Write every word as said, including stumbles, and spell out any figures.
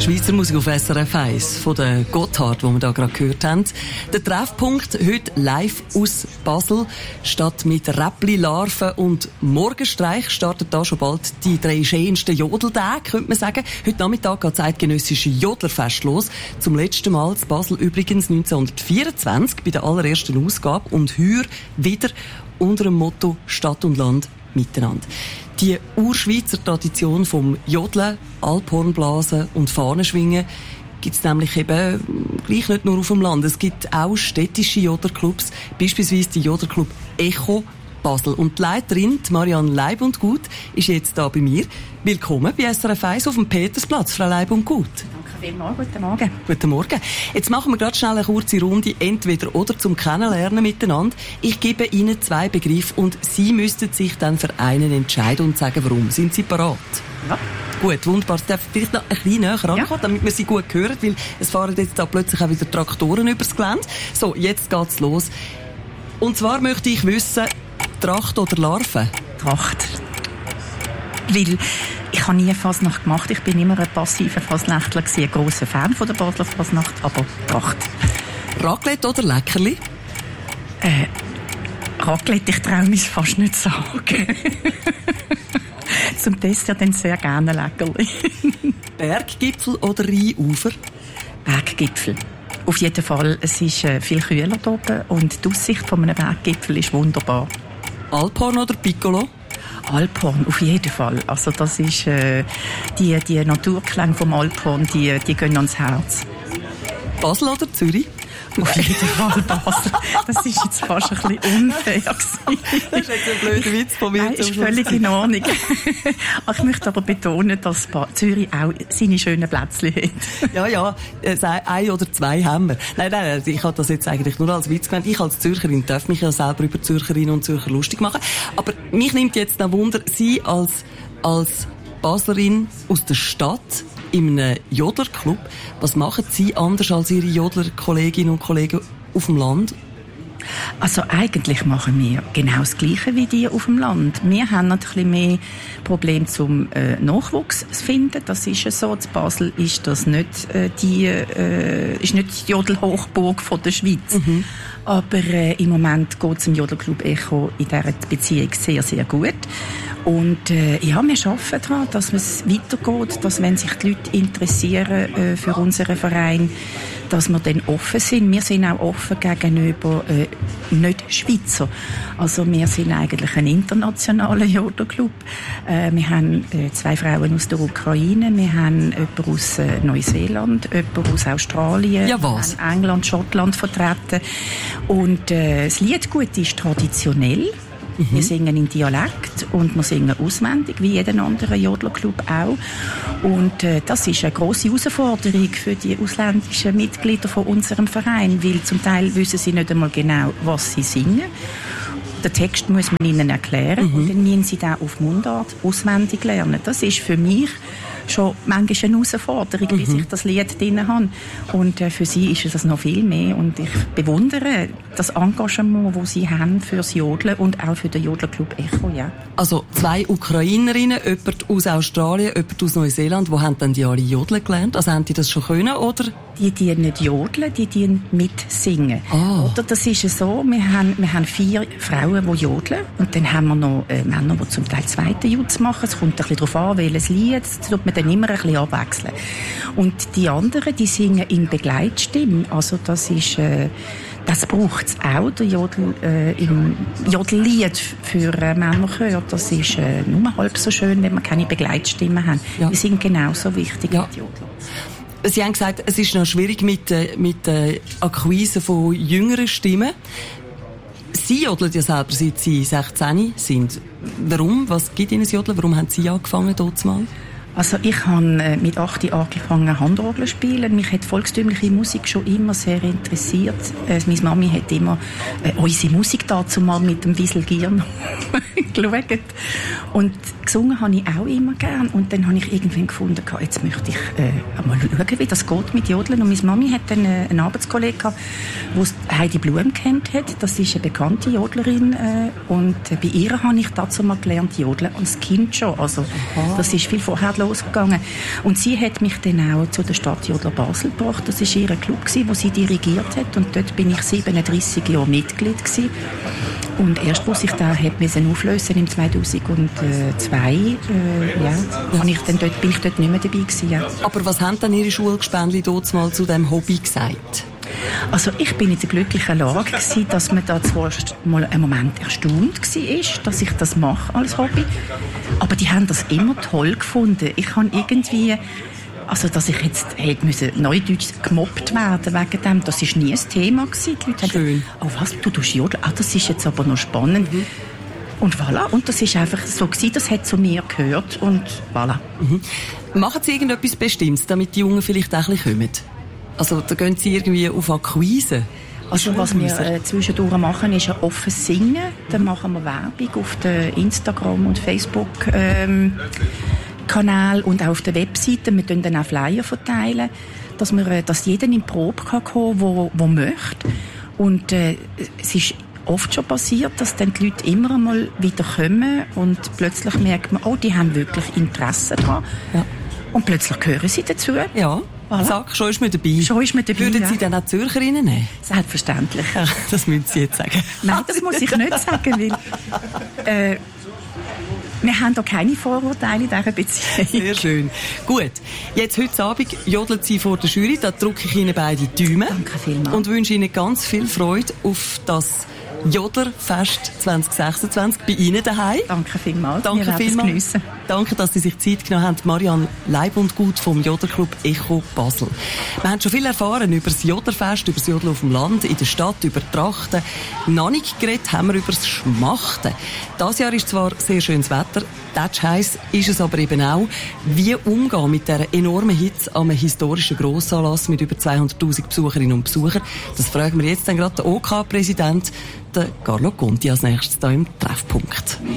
Schweizer Musik auf S R F eins von der Gotthard, die wir da gerade gehört haben. Der Treffpunkt heute live aus Basel. Statt mit Räppli, Larven und Morgenstreich startet da schon bald die drei schönsten Jodeltage, könnte man sagen. Heute Nachmittag geht das eidgenössische Jodlerfest los. Zum letzten Mal in Basel übrigens neunzehnhundertvierundzwanzig bei der allerersten Ausgabe und heuer wieder unter dem Motto Stadt und Land miteinander. Die Urschweizer Tradition vom Jodeln, Alphornblasen und Fahnenschwingen gibt es nämlich eben gleich nicht nur auf dem Land. Es gibt auch städtische Jodlerclubs, beispielsweise die Jodlerclub Echo Basel. Und die Leiterin, die Marianne Leib und Gut, ist jetzt da bei mir. Willkommen bei S R F eins auf dem Petersplatz, Frau Leib und Gut. Vielmals, guten Morgen. Guten Morgen. Jetzt machen wir gerade schnell eine kurze Runde, entweder oder zum Kennenlernen miteinander. Ich gebe Ihnen zwei Begriffe und Sie müssten sich dann für einen entscheiden und sagen, warum. Sind Sie bereit? Ja. Gut, wunderbar. Ich darf vielleicht noch ein bisschen näher rankommen, ja, damit wir Sie gut hören, weil es fahren jetzt da plötzlich auch wieder Traktoren übers Gelände. So, jetzt geht's los. Und zwar möchte ich wissen, Tracht oder Larve? Tracht. Weil ich habe nie Fasnacht gemacht. Ich bin immer ein passiver Fasnächtler gewesen, ein grosser Fan von der Basler Fasnacht, aber Tracht. Raclette oder Leckerli? Äh, Raclette, ich traue mich fast nicht sagen. Zum Dessert dann sehr gerne Leckerli. Berggipfel oder Rheinufer? Berggipfel. Auf jeden Fall, es ist äh, viel kühler da oben und die Aussicht von einem Berggipfel ist wunderbar. Alphorn oder Piccolo? Alphorn, auf jeden Fall. Also das ist, äh, die, die Naturklänge vom Alphorn, die, die gehen ans Herz. Basel oder Zürich? Auf jeden Fall Basel. Das ist jetzt fast ein bisschen unfair gewesen. Das ist jetzt ein blöder Witz von mir. Nein, ist völlig in Ordnung. Ich möchte aber betonen, dass Zürich auch seine schönen Plätzchen hat. Ja, ja, ein oder zwei haben wir. Nein, nein, ich habe das jetzt eigentlich nur als Witz gemeint. Ich als Zürcherin darf mich ja selber über Zürcherinnen und Zürcher lustig machen. Aber mich nimmt jetzt noch Wunder, Sie als, als Baslerin aus der Stadt, in einem Jodlerclub. Was machen Sie anders als Ihre Jodler-Kolleginnen und Kollegen auf dem Land? Also eigentlich machen wir genau das Gleiche wie die auf dem Land. Wir haben natürlich mehr Probleme zum äh, Nachwuchs zu finden. Das ist ja so. In Basel ist das nicht äh, die äh, ist nicht die Jodelhochburg von der Schweiz. Mhm. Aber äh, im Moment geht es im Jodlerclub Echo in dieser Beziehung sehr, sehr gut. Und äh, ja, wir arbeiten daran, dass es weitergeht, dass wenn sich die Leute interessieren äh, für unseren Verein, dass wir dann offen sind. Wir sind auch offen gegenüber äh, Nicht-Schweizer. Also wir sind eigentlich ein internationaler Jodlerclub. Äh, wir haben äh, zwei Frauen aus der Ukraine, wir haben jemanden aus äh, Neuseeland, jemanden aus Australien, ja, was? Wir haben England, Schottland vertreten. Und äh, das Liedgut ist traditionell. Mhm. Wir singen in Dialekt und wir singen auswendig, wie jeden anderen Jodlerclub auch. Und äh, das ist eine grosse Herausforderung für die ausländischen Mitglieder von unserem Verein, weil zum Teil wissen sie nicht einmal genau, was sie singen. Den Text muss man ihnen erklären, mhm, und dann müssen sie den auf Mundart auswendig lernen. Das ist für mich schon manchmal eine Herausforderung, mhm, bis ich das Lied drin habe. Und äh, für sie ist es das noch viel mehr. Und ich bewundere das Engagement, das sie haben fürs Jodeln und auch für den Jodlerclub Echo. Ja. Also zwei Ukrainerinnen, jemand aus Australien, jemand aus Neuseeland. Wo haben denn die alle Jodeln gelernt? Also haben die das schon können, oder? Die, die nicht jodeln, die, die mitsingen. Oh. Oder das ist so, wir haben, wir haben vier Frauen, die jodeln. Und dann haben wir noch äh, Männer, die zum Teil zweite Jutz machen. Es kommt ein bisschen darauf an, welches Lied. Das tut man dann immer ein bisschen abwechseln. Und die anderen, die singen in Begleitstimme. Also das ist, äh, das braucht es auch, der Jodel, äh, im Jodellied für äh, Männerchör. Das ist äh, nur halb so schön, wenn wir keine Begleitstimme haben. Ja. Die sind genauso wichtig, ja, wie die Jodler. Sie haben gesagt, es ist noch schwierig mit, äh, mit der Akquise von jüngeren Stimmen. Sie jodeln ja selber, seit Sie sechzehn sind. Warum? Was gibt Ihnen das Jodeln? Warum haben Sie angefangen dort mal? Also ich habe mit acht Jahren angefangen Handorgel zu spielen. Mich hat volkstümliche Musik schon immer sehr interessiert. Äh, meine Mami hat immer äh, unsere Musik dazu mal mit dem Wiesel Girn geschaut. Und gesungen habe ich auch immer gern. Und dann habe ich irgendwann gefunden, jetzt möchte ich äh, mal schauen, wie das geht mit Jodeln. Und meine Mami hat dann äh, einen Arbeitskollegen gehabt, der Heidi Blum kennt hat. Das ist eine bekannte Jodlerin. Äh, und äh, bei ihr habe ich dazu mal gelernt, Jodeln als Kind schon. Also, aha, das ist viel vorher losgegangen. Und sie hat mich dann auch zu der Stadtjodler Basel gebracht. Das war ihr Club, den sie dirigiert hat. Und dort bin ich siebenunddreissig Jahre Mitglied gewesen. Und erst, als ich da hat müssen auflösen im zweitausendzwei, äh, ja, ja. Ich dann dort, bin ich dort nicht mehr dabei gewesen. Ja. Aber was haben denn Ihre Schulgespendli dort mal zu diesem Hobby gesagt? Also ich bin in der glücklichen Lage gewesen, dass man da zuerst mal einen Moment erstaunt war, dass ich das mache als Hobby. Aber die haben das immer toll gefunden. Ich habe irgendwie... Also, dass ich jetzt hätte müssen neudeutsch gemobbt werden wegen dem, das war nie ein Thema gewesen. Die Leute Schön. Haben, oh was, du tust Jodeln? Ah, das ist jetzt aber noch spannend. Mhm. Und voilà. Und das ist einfach so gewesen, das hat zu mir gehört und voilà. Mhm. Machen Sie irgendetwas Bestimmtes, damit die Jungen vielleicht auch ein bisschen kommen? Also, da gehen Sie irgendwie auf Akquise? Also, was wir äh, zwischendurch machen, ist ein offenes Singen. Dann machen wir Werbung auf der Instagram und Facebook, ähm, Kanal und auch auf der Webseite. Wir teilen dann auch Flyer verteilen, dass, wir, dass jeder in die Probe kann kommen, wo, wo möchte. Und äh, es ist oft schon passiert, dass dann die Leute immer einmal wieder kommen und plötzlich merkt man, oh, die haben wirklich Interesse daran. Ja. Und plötzlich gehören sie dazu. Ja. Voilà. Sag, schon ist man dabei. Schon ist man dabei. Würden ja. Sie dann auch Zürcherinnen nehmen? Selbstverständlich. Ja, das müssen Sie jetzt sagen. Nein, das muss ich nicht sagen, weil äh, wir haben da keine Vorurteile in dieser Beziehung. Sehr schön. Gut, jetzt heute Abend jodeln Sie vor der Jury, da drücke ich Ihnen beide die Daumen. Danke vielmals. Und wünsche Ihnen ganz viel Freude auf das Jodlerfest zwanzig sechsundzwanzig bei Ihnen daheim. Danke vielmals. Danke Wir vielmals. Geniessen. Danke, dass Sie sich Zeit genommen haben. Marianne Leib und Gut vom Jodlerclub Echo Basel. Wir haben schon viel erfahren über das Jodlerfest, über das Jodeln auf dem Land, in der Stadt, über die Trachten. Noch nicht geredet haben wir über das Schmachten. Dieses Jahr ist zwar sehr schönes Wetter, das heisst, ist es aber eben auch, wie umgehen mit dieser enormen Hitze an einem historischen Grossanlass mit über zweihunderttausend Besucherinnen und Besuchern. Das fragen wir jetzt dann gerade den O K-Präsident, Carlo Conti, als nächstes hier im Treffpunkt.